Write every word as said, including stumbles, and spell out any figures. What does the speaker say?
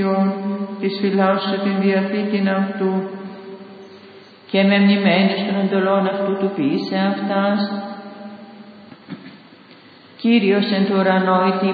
Εκκλησιών, της φυλάσσου την Διαθήκην αυτού, και με μνημένες των εντολών αυτού του ποιήσε αυτάς. Κύριος εν το ουρανό, η